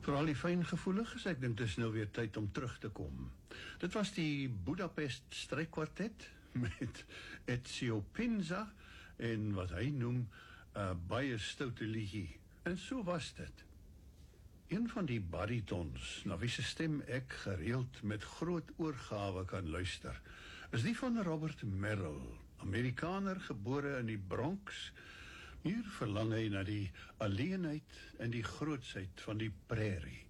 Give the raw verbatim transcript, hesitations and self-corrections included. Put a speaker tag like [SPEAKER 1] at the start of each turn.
[SPEAKER 1] Vir al die fyngevoeliges, ek dink dit is nou weer tyd om terug te kom. Dit was die Budapest Strijkkwartet met Ezio Pinza en wat hy noem 'n uh, baie stoute liedjie. En so was dit. Een van die baritons, na wie se stem ek gereeld met groot oorgawe kan luister, is die van Robert Merrill, Amerikaner gebore in die Bronx. Hier verlang hy na die alleenheid en die grootsheid van die prairie.